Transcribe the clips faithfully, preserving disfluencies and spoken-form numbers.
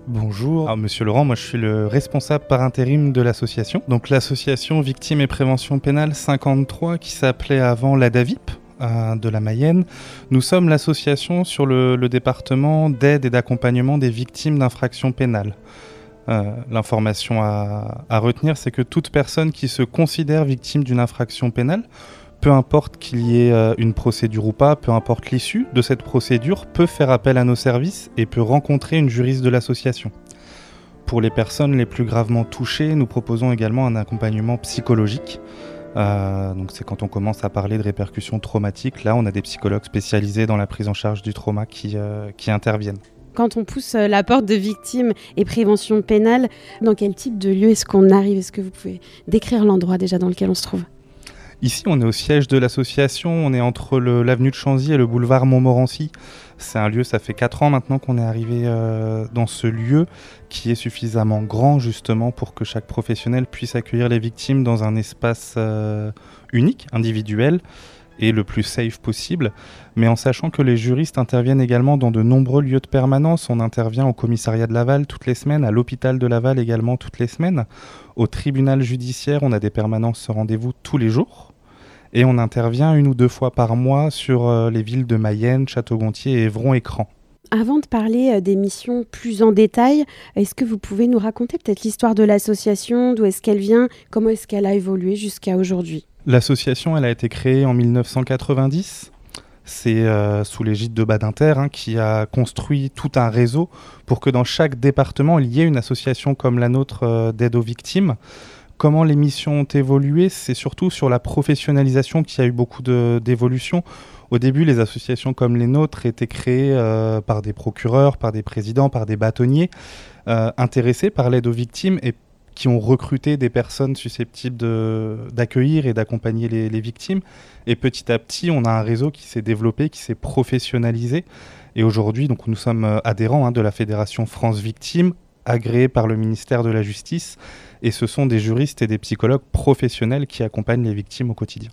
Bonjour, alors, Monsieur Laurent, moi je suis le responsable par intérim de l'association. Donc l'association Victimes et Prévention Pénale cinquante-trois qui s'appelait avant l'ADAVIP euh, de la Mayenne. Nous sommes l'association sur le, le département d'aide et d'accompagnement des victimes d'infractions pénales. Euh, l'information à, à retenir, c'est que toute personne qui se considère victime d'une infraction pénale, peu importe qu'il y ait euh, une procédure ou pas, peu importe l'issue de cette procédure, peut faire appel à nos services et peut rencontrer une juriste de l'association. Pour les personnes les plus gravement touchées, nous proposons également un accompagnement psychologique. Euh, donc c'est quand on commence à parler de répercussions traumatiques, là on a des psychologues spécialisés dans la prise en charge du trauma qui, euh, qui interviennent. Quand on pousse la porte de victimes et prévention pénale, dans quel type de lieu est-ce qu'on arrive ? Est-ce que vous pouvez décrire l'endroit déjà dans lequel on se trouve ? Ici, on est au siège de l'association, on est entre le, l'avenue de Chanzy et le boulevard Montmorency. C'est un lieu, ça fait quatre ans maintenant qu'on est arrivé euh, dans ce lieu qui est suffisamment grand justement pour que chaque professionnel puisse accueillir les victimes dans un espace euh, unique, individuel et le plus safe possible. Mais en sachant que les juristes interviennent également dans de nombreux lieux de permanence. On intervient au commissariat de Laval toutes les semaines, à l'hôpital de Laval également toutes les semaines. Au tribunal judiciaire, on a des permanences rendez-vous tous les jours. Et on intervient une ou deux fois par mois sur euh, les villes de Mayenne, Château-Gontier et Évron-Écran. Avant de parler des missions plus en détail, est-ce que vous pouvez nous raconter peut-être l'histoire de l'association, d'où est-ce qu'elle vient, comment est-ce qu'elle a évolué jusqu'à aujourd'hui ? L'association, elle a été créée en dix-neuf cent quatre-vingt-dix. C'est euh, sous l'égide de Badinter hein, qui a construit tout un réseau pour que dans chaque département, il y ait une association comme la nôtre euh, d'aide aux victimes. Comment les missions ont évolué, c'est surtout sur la professionnalisation qu'il y a eu beaucoup de, d'évolution. Au début, les associations comme les nôtres étaient créées euh, par des procureurs, par des présidents, par des bâtonniers euh, intéressés par l'aide aux victimes et qui ont recruté des personnes susceptibles de, d'accueillir et d'accompagner les, les victimes. Et petit à petit, on a un réseau qui s'est développé, qui s'est professionnalisé. Et aujourd'hui, donc, nous sommes adhérents hein, de la Fédération France Victimes, agréés par le ministère de la Justice. Et ce sont des juristes et des psychologues professionnels qui accompagnent les victimes au quotidien.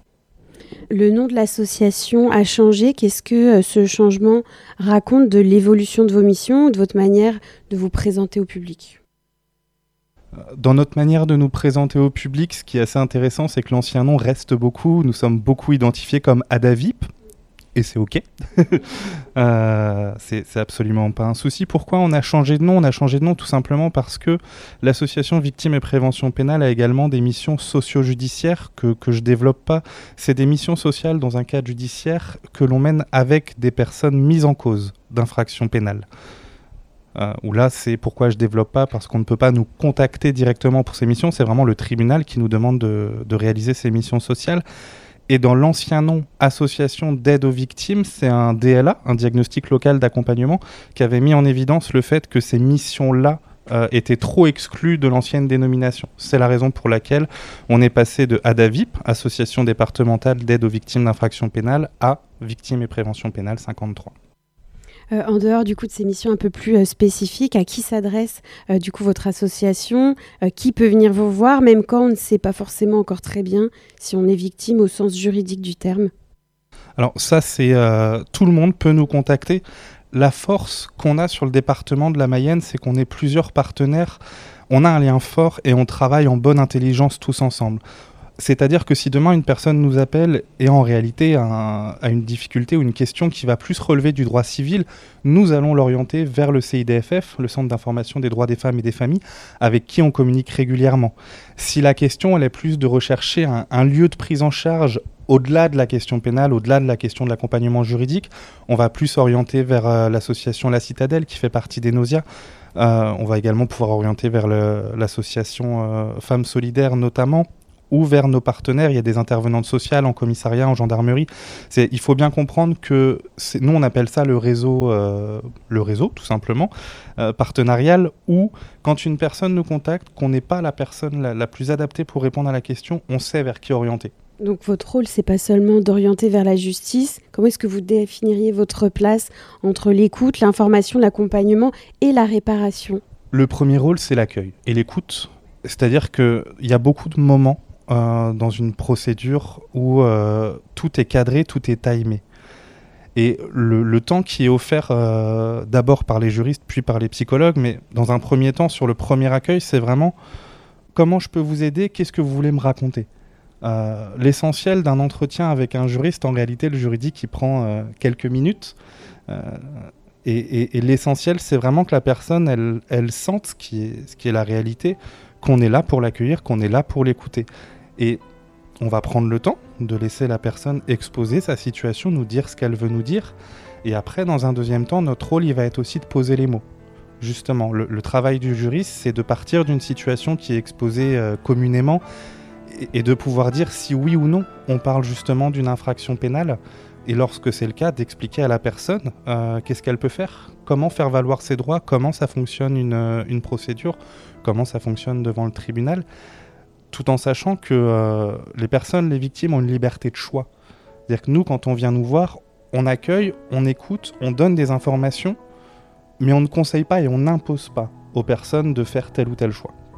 Le nom de l'association a changé. Qu'est-ce que ce changement raconte de l'évolution de vos missions, de votre manière de vous présenter au public ? Dans notre manière de nous présenter au public, ce qui est assez intéressant, c'est que l'ancien nom reste beaucoup. Nous sommes beaucoup identifiés comme ADAVIP. Et c'est OK. euh, c'est, c'est absolument pas un souci. Pourquoi on a changé de nom ? On a changé de nom tout simplement parce que l'association Victimes et Prévention Pénale a également des missions socio-judiciaires que, que je développe pas. C'est des missions sociales dans un cadre judiciaire que l'on mène avec des personnes mises en cause d'infractions pénales. Euh, où là, c'est pourquoi je développe pas, parce qu'on ne peut pas nous contacter directement pour ces missions. C'est vraiment le tribunal qui nous demande de, de réaliser ces missions sociales. Et dans l'ancien nom Association d'aide aux victimes, c'est un D L A, un diagnostic local d'accompagnement, qui avait mis en évidence le fait que ces missions-là euh, étaient trop exclues de l'ancienne dénomination. C'est la raison pour laquelle on est passé de ADAVIP, Association départementale d'aide aux victimes d'infractions pénales, à Victimes et Prévention Pénale cinquante-trois. Euh, en dehors du coup de ces missions un peu plus euh, spécifiques, à qui s'adresse euh, du coup votre association, euh, qui peut venir vous voir, même quand on ne sait pas forcément encore très bien si on est victime au sens juridique du terme ? Alors ça, c'est euh, tout le monde peut nous contacter. La force qu'on a sur le département de la Mayenne, c'est qu'on est plusieurs partenaires. On a un lien fort et on travaille en bonne intelligence tous ensemble. C'est-à-dire que si demain une personne nous appelle et en réalité a, a une difficulté ou une question qui va plus relever du droit civil, nous allons l'orienter vers le C I D F F, le Centre d'information des droits des femmes et des familles, avec qui on communique régulièrement. Si la question elle est plus de rechercher un, un lieu de prise en charge au-delà de la question pénale, au-delà de la question de l'accompagnement juridique, on va plus orienter vers euh, l'association La Citadelle qui fait partie d'Enosia. Euh, on va également pouvoir orienter vers le, l'association euh, Femmes Solidaires notamment, ou vers nos partenaires. Il y a des intervenantes sociales en commissariat, en gendarmerie. C'est, il faut bien comprendre que c'est, nous, on appelle ça le réseau, euh, le réseau tout simplement, euh, partenarial, où quand une personne nous contacte, qu'on n'est pas la personne la, la plus adaptée pour répondre à la question, on sait vers qui orienter. Donc votre rôle, c'est pas seulement d'orienter vers la justice. Comment est-ce que vous définiriez votre place entre l'écoute, l'information, l'accompagnement et la réparation ? Le premier rôle, c'est l'accueil et l'écoute. C'est-à-dire qu'il y a beaucoup de moments Euh, dans une procédure où euh, tout est cadré, tout est timé. Et le, le temps qui est offert euh, d'abord par les juristes, puis par les psychologues, mais dans un premier temps, sur le premier accueil, c'est vraiment comment je peux vous aider, qu'est-ce que vous voulez me raconter. Euh, l'essentiel d'un entretien avec un juriste, en réalité, le juridique, il prend euh, quelques minutes. Euh, et, et, et l'essentiel, c'est vraiment que la personne, elle, elle sente ce qui est, ce qui est la réalité, qu'on est là pour l'accueillir, qu'on est là pour l'écouter. Et on va prendre le temps de laisser la personne exposer sa situation, nous dire ce qu'elle veut nous dire. Et après, dans un deuxième temps, notre rôle, il va être aussi de poser les mots. Justement, le, le travail du juriste, c'est de partir d'une situation qui est exposée euh, communément et, et de pouvoir dire si oui ou non on parle justement d'une infraction pénale. Et lorsque c'est le cas, d'expliquer à la personne euh, qu'est-ce qu'elle peut faire, comment faire valoir ses droits, comment ça fonctionne une, une procédure, comment ça fonctionne devant le tribunal, tout en sachant que euh, les personnes, les victimes ont une liberté de choix. C'est-à-dire que nous, quand on vient nous voir, on accueille, on écoute, on donne des informations, mais on ne conseille pas et on n'impose pas aux personnes de faire tel ou tel choix.